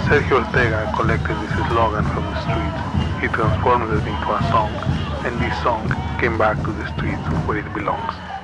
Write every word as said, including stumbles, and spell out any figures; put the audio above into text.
Sergio Ortega collected this slogan from the streets. He transformed it into a song, and this song came back to the streets where it belongs.